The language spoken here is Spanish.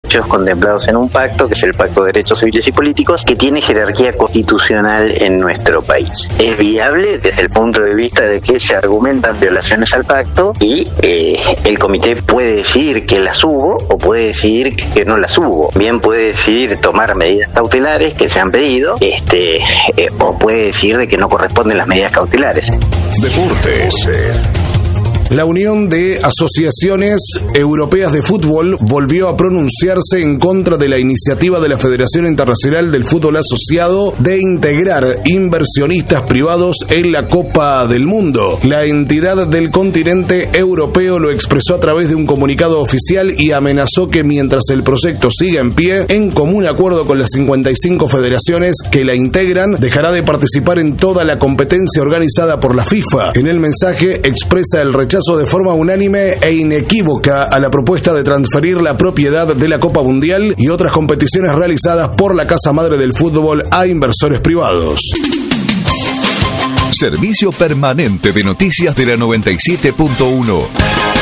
derechos contemplados en un pacto, que es el Pacto de Derechos Civiles y Políticos, que tiene jerarquía constitucional en nuestro país. Es viable desde el punto de vista de que se argumentan violaciones al pacto y el comité puede decidir que las hubo o puede decidir que no las hubo. Bien puede decidir tomar medidas cautelares que se han pedido, o puede decir de que no corresponden las medidas cautelares. Deportes. La Unión de Asociaciones Europeas de Fútbol volvió a pronunciarse en contra de la iniciativa de la Federación Internacional del Fútbol Asociado de integrar inversionistas privados en la Copa del Mundo. La entidad del continente europeo lo expresó a través de un comunicado oficial y amenazó que mientras el proyecto siga en pie, en común acuerdo con las 55 federaciones que la integran, dejará de participar en toda la competencia organizada por la FIFA. En el mensaje expresa el rechazo de forma unánime e inequívoca a la propuesta de transferir la propiedad de la Copa Mundial y otras competiciones realizadas por la Casa Madre del Fútbol a inversores privados. Servicio permanente de noticias de la 97.1.